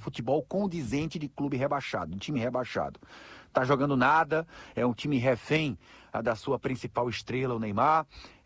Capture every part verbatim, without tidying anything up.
futebol condizente de clube rebaixado, de time rebaixado. Tá jogando nada, é um time refém a da sua principal estrela, o Neymar.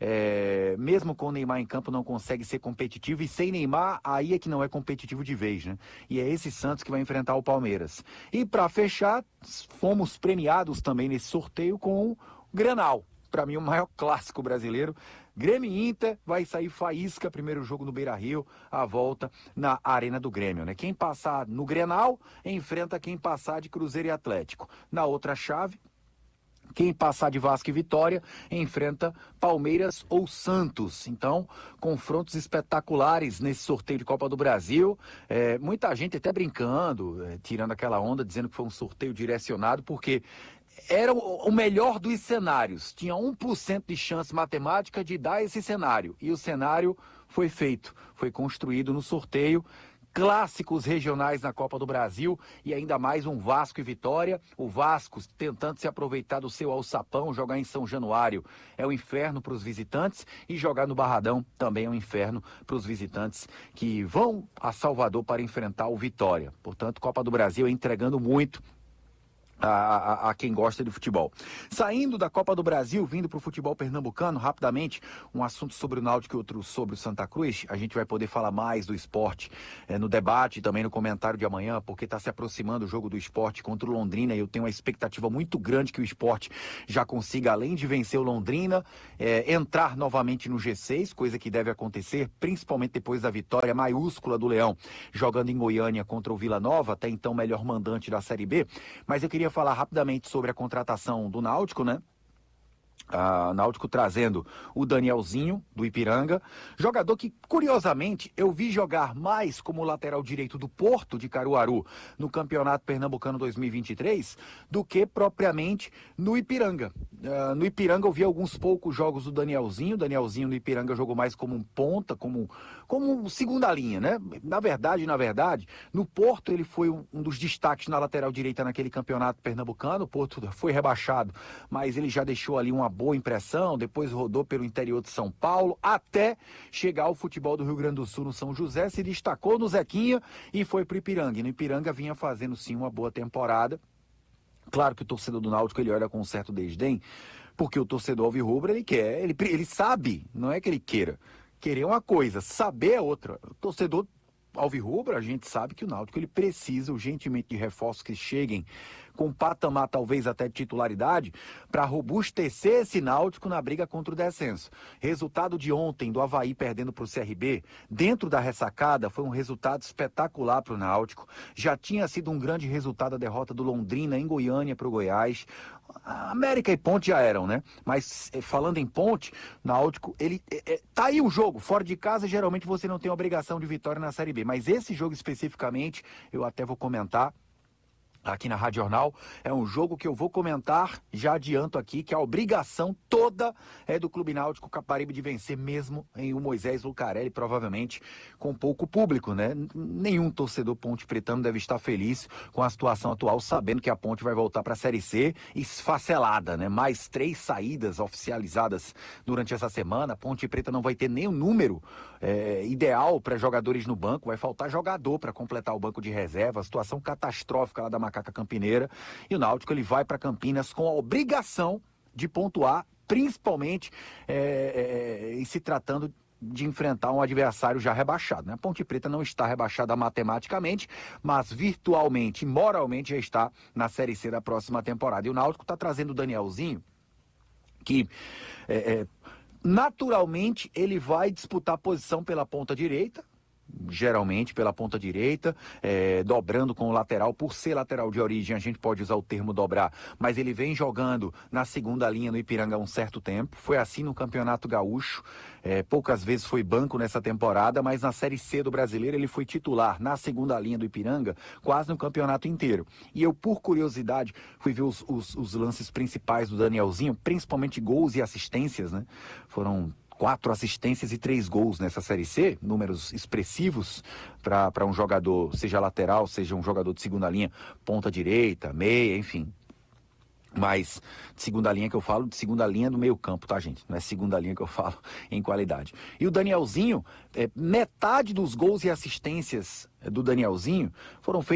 É, mesmo com o Neymar em campo não consegue ser competitivo, e sem Neymar aí é que não é competitivo de vez, né? E é esse Santos que vai enfrentar o Palmeiras. E para fechar, fomos premiados também nesse sorteio com o Grenal, para mim o maior clássico brasileiro. Grêmio e Inter, vai sair faísca, primeiro jogo no Beira-Rio, a volta na Arena do Grêmio, né? Quem passar no Grenal, enfrenta quem passar de Cruzeiro e Atlético. Na outra chave, quem passar de Vasco e Vitória, enfrenta Palmeiras ou Santos. Então, confrontos espetaculares nesse sorteio de Copa do Brasil. É, muita gente até brincando, é, tirando aquela onda, dizendo que foi um sorteio direcionado, porque era o melhor dos cenários. Tinha um por cento de chance matemática de dar esse cenário. E o cenário foi feito, foi construído no sorteio. Clássicos regionais na Copa do Brasil e ainda mais um Vasco e Vitória. O Vasco tentando se aproveitar do seu alçapão, jogar em São Januário é um inferno para os visitantes, e jogar no Barradão também é um inferno para os visitantes que vão a Salvador para enfrentar o Vitória. Portanto, Copa do Brasil entregando muito A, a, a quem gosta de futebol. Saindo da Copa do Brasil, vindo para o futebol pernambucano, rapidamente, um assunto sobre o Náutico e outro sobre o Santa Cruz. A gente vai poder falar mais do esporte é, no debate e também no comentário de amanhã, porque está se aproximando o jogo do esporte contra o Londrina, e eu tenho uma expectativa muito grande que o esporte já consiga, além de vencer o Londrina, é, entrar novamente no G seis, coisa que deve acontecer, principalmente depois da vitória maiúscula do Leão, jogando em Goiânia contra o Vila Nova, até então melhor mandante da Série B. Mas eu queria falar rapidamente sobre a contratação do Náutico, né? Ah, Náutico trazendo o Danielzinho, do Ipiranga, jogador que, curiosamente, eu vi jogar mais como lateral direito do Porto de Caruaru no Campeonato Pernambucano dois mil e vinte e três do que propriamente no Ipiranga. Ah, no Ipiranga eu vi alguns poucos jogos do Danielzinho. O Danielzinho no Ipiranga jogou mais como um ponta, como, como segunda linha, né? Na verdade, na verdade, no Porto ele foi um, um dos destaques na lateral direita naquele Campeonato Pernambucano. O Porto foi rebaixado, mas ele já deixou ali uma boa impressão, depois rodou pelo interior de São Paulo, até chegar ao futebol do Rio Grande do Sul no São José, se destacou no Zequinha e foi pro Ipiranga. E no Ipiranga vinha fazendo sim uma boa temporada. Claro que o torcedor do Náutico ele olha com um certo desdém, porque o torcedor alvirrubro ele quer, ele, ele sabe, não é que ele queira. Querer é uma coisa, saber é outra. O torcedor alvirrubro, a gente sabe que o Náutico ele precisa urgentemente de reforços que cheguem com patamar talvez até de titularidade, para robustecer esse Náutico na briga contra o descenso. Resultado de ontem do Avaí perdendo para o C R B, dentro da ressacada, foi um resultado espetacular para o Náutico. Já tinha sido um grande resultado a derrota do Londrina em Goiânia para o Goiás. A América e Ponte já eram, né? Mas falando em Ponte, Náutico, ele é, é, tá aí o jogo. Fora de casa, geralmente você não tem obrigação de vitória na Série B, mas esse jogo especificamente, eu até vou comentar aqui na Rádio Jornal, é um jogo que eu vou comentar, já adianto aqui, que a obrigação toda é do Clube Náutico Caparibe de vencer, mesmo em o Moisés Lucarelli, provavelmente com pouco público, né? Nenhum torcedor ponte pretano deve estar feliz com a situação atual, sabendo que a Ponte vai voltar para a Série C esfacelada, né? Mais três saídas oficializadas durante essa semana. A Ponte Preta não vai ter nem o número é, ideal para jogadores no banco, vai faltar jogador para completar o banco de reserva, a situação catastrófica lá da Macaca Campineira, e o Náutico ele vai para Campinas com a obrigação de pontuar, principalmente é, é, em se tratando de enfrentar um adversário já rebaixado, né? A Ponte Preta não está rebaixada matematicamente, mas virtualmente, moralmente já está na Série C da próxima temporada. E o Náutico está trazendo o Danielzinho, que é, é, naturalmente ele vai disputar posição pela ponta direita, geralmente pela ponta direita, é, dobrando com o lateral. Por ser lateral de origem, a gente pode usar o termo dobrar, mas ele vem jogando na segunda linha no Ipiranga há um certo tempo. Foi assim no Campeonato Gaúcho, é, poucas vezes foi banco nessa temporada, mas na Série C do Brasileiro ele foi titular na segunda linha do Ipiranga quase no campeonato inteiro. E eu, por curiosidade, fui ver os, os, os lances principais do Danielzinho, principalmente gols e assistências, né? Foram quatro assistências e três gols nessa Série C, números expressivos para um jogador, seja lateral, seja um jogador de segunda linha, ponta direita, meia, enfim. Mas de segunda linha que eu falo, de segunda linha do meio campo, tá, gente? Não é segunda linha que eu falo em qualidade. E o Danielzinho, é, metade dos gols e assistências do Danielzinho foram feitos